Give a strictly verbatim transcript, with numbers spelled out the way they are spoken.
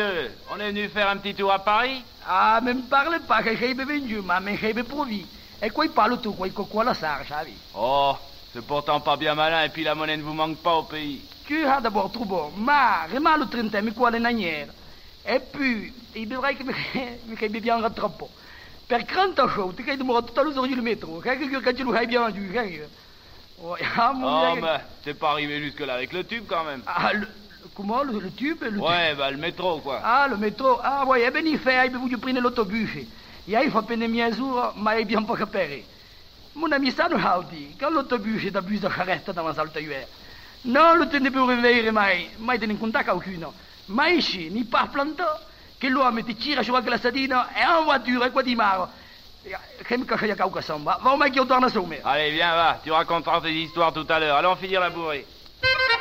monsieur, on est venu faire un petit tour à Paris? Ah, mais me parle pas che sei vendu, ma me sei provi. E quoi parle tu, quoi quoi la sarge, savi? Oh, c'est pourtant pas bien malin et puis la monnaie ne vous manque pas au pays. Tu as d'abord trop bon, ma, remalo le trente, mi quoi les nanières. Et puis, il devrait que me sei bien rattrapo. Per trente show, tu sei demorato tutto l'uso del metro, che che tu l'hai bien vendu, che Oh, ah, oh bah, t'es pas arrivé jusque-là avec le tube quand même. Ah, le, comment, le, le tube le Ouais, tube. bah le métro quoi. Ah, le métro, ah ouais, eh ben il fait, il voulu prendre l'autobus. Et il faut prendre mes jours, mais il bien pas capé. Mon ami ça nous a dit, quand l'autobus est d'abus de charrette dans la salle de hier. Non, le tenait pour réveiller mai, mai tenait contact aucune. Mais ici, ni par planto, che l'uomo ti tira su anche la sadina e en voiture, e quoi di maro. Che mi cache ya cauca samba. Va au mec qui retourne à sommer. Allez, viens, va, tu raconteras tes histoires tout à l'heure. Allons finir la bourrée.